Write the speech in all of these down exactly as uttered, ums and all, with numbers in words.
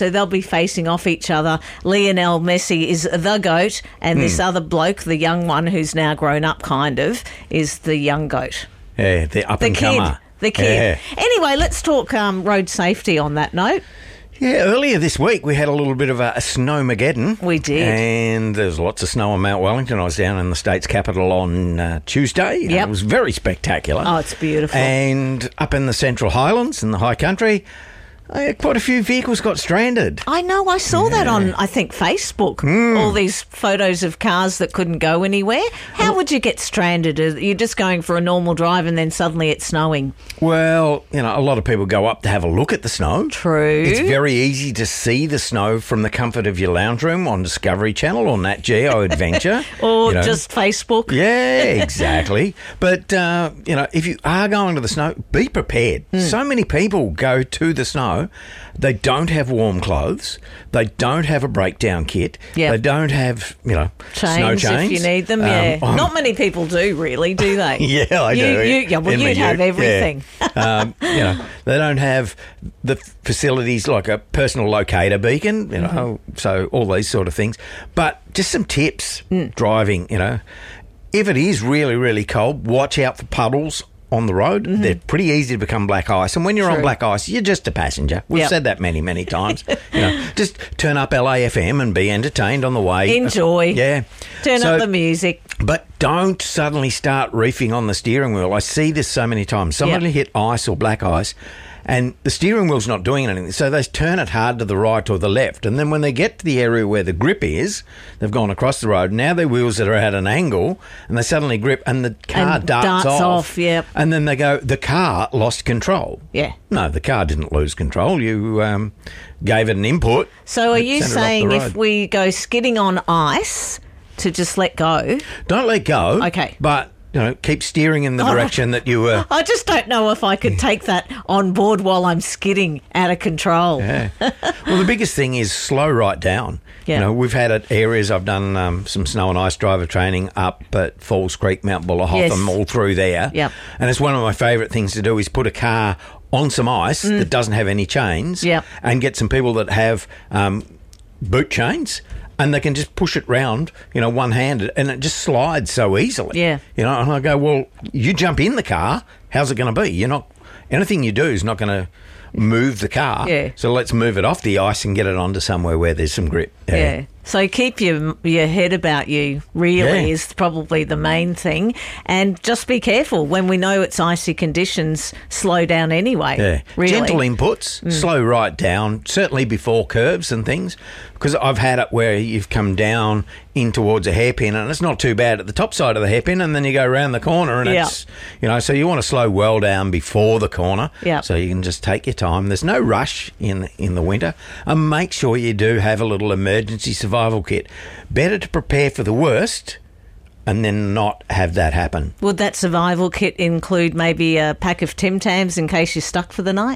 So they'll be facing off each other. Lionel Messi is the GOAT, and mm. this other bloke, the young one who's now grown up kind of, is the young GOAT. Yeah, the up-and-comer. The kid. Yeah. Anyway, let's talk um, road safety on that note. Yeah, earlier this week we had a little bit of a, a snowmageddon. We did. And there's lots of snow on Mount Wellington. I was down in the state's capital on uh, Tuesday. Yep. It was very spectacular. Oh, it's beautiful. And up in the Central Highlands, in the high country, uh, quite a few vehicles got stranded. I know, I saw yeah. that on, I think, Facebook. Mm. All these photos of cars that couldn't go anywhere. How well, would you get stranded? You're just going for a normal drive and then suddenly it's snowing. Well, you know, a lot of people go up to have a look at the snow. True. It's very easy to see the snow from the comfort of your lounge room on Discovery Channel or Nat Geo Adventure. or you know. just Facebook. Yeah, exactly. But, uh, you know, if you are going to the snow, be prepared. Mm. So many people go to the snow. They don't have warm clothes. They don't have a breakdown kit. Yep. They don't have, you know, chains, snow chains. if you need them, yeah. Um, Not many people do, really, do they? yeah, I you, do. You, yeah, well, In you'd have ute, everything. Yeah. um, you know, they don't have the facilities like a personal locator beacon, you know, mm-hmm. so all these sort of things. But just some tips, mm. driving, you know. If it is really, really cold, watch out for puddles on the road. Mm-hmm. They're pretty easy to become black ice. And when you're True. on black ice, you're just a passenger. We've yep. said that many, many times. You know, just turn up L A F M and be entertained on the way. Enjoy. Yeah. Turn so, up the music. But don't suddenly start reefing on the steering wheel. I see this so many times. Somebody yep. hit ice or black ice and the steering wheel's not doing anything. So they turn it hard to the right or the left. And then when they get to the area where the grip is, they've gone across the road. Now their wheels are at an angle and they suddenly grip and the car and darts, darts off. off yep. And then they go, the car lost control. Yeah. No, the car didn't lose control. You um, gave it an input. So are you saying if we go skidding on ice to just let go? Don't let go. Okay. But... you know, keep steering in the direction oh, that you were. I just don't know if I could take that on board while I'm skidding out of control. Yeah. Well, the biggest thing is slow right down. Yeah. You know, we've had at areas, I've done um, some snow and ice driver training up at Falls Creek, Mount Buller, Hotham, yes. all through there. Yep. And it's one of my favourite things to do is put a car on some ice mm. that doesn't have any chains yep. and get some people that have um, boot chains. And they can just push it round, you know, one-handed, and it just slides so easily. Yeah. You know, and I go, well, you jump in the car, how's it going to be? You're not, anything you do is not going to move the car. Yeah. So let's move it off the ice and get it onto somewhere where there's some grip. Yeah. yeah. So keep your your head about you, really, yeah. is probably the main thing. And just be careful. When we know it's icy conditions, slow down anyway. Yeah. Really. Gentle inputs, mm. slow right down, certainly before curves and things. Because I've had it where you've come down in towards a hairpin and it's not too bad at the top side of the hairpin and then you go around the corner and yeah. it's, you know, so you want to slow well down before the corner. Yeah. So you can just take your time. There's no rush in in the winter. And make sure you do have a little emergency survival kit. Better to prepare for the worst and then not have that happen. Would that survival kit include maybe a pack of Tim Tams in case you're stuck for the night?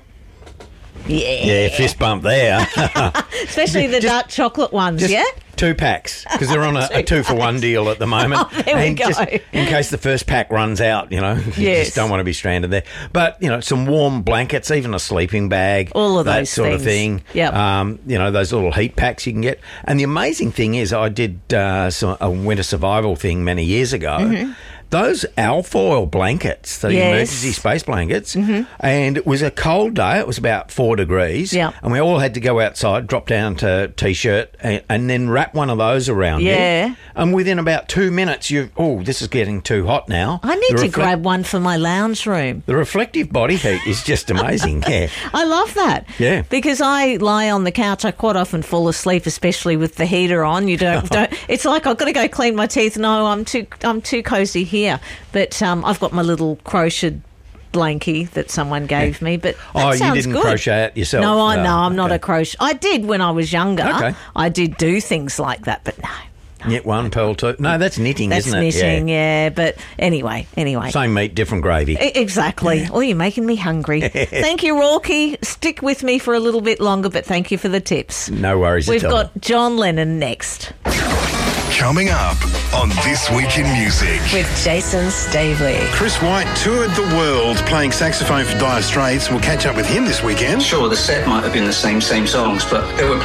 Yeah. Yeah, fist bump there. Especially the just, dark chocolate ones, just yeah? Two packs, because they're on a, two a two-for-one deal at the moment. Oh, there and we go. Just in case the first pack runs out, you know, you yes. just don't want to be stranded there. But, you know, some warm blankets, even a sleeping bag. All of that those sort things. of thing. Yep. Um, you know, those little heat packs you can get. And the amazing thing is I did uh, some, a winter survival thing many years ago. Mm-hmm. Those alfoil blankets, the yes. emergency space blankets, mm-hmm. and it was a cold day. It was about four degrees, yep. and we all had to go outside, drop down to T-shirt, and, and then wrap one of those around yeah. you. And within about two minutes, you oh, this is getting too hot now. I need the to refle- grab one for my lounge room. The reflective body heat is just amazing. Yeah, I love that. Yeah, because I lie on the couch. I quite often fall asleep, especially with the heater on. You don't. don't it's like I've got to go clean my teeth. No, I'm too. I'm too cozy here. But um, I've got my little crocheted blankie that someone gave me. But that oh, you sounds didn't good. crochet it yourself? No, I no, no, I'm not okay. a crochet. I did when I was younger. Okay. I did do things like that, but no. Knit one, pearl two. No, that's knitting, that's isn't it? That's knitting, yeah. yeah. But anyway, anyway. Same meat, different gravy. E- exactly. Yeah. Oh, you're making me hungry. Thank you, Rorky. Stick with me for a little bit longer, but thank you for the tips. No worries We've at all. got John Lennon next. Coming up on This Week in Music. With Jason Stavely. Chris White toured the world playing saxophone for Dire Straits. We'll catch up with him this weekend. Sure, the set might have been the same, same songs, but there were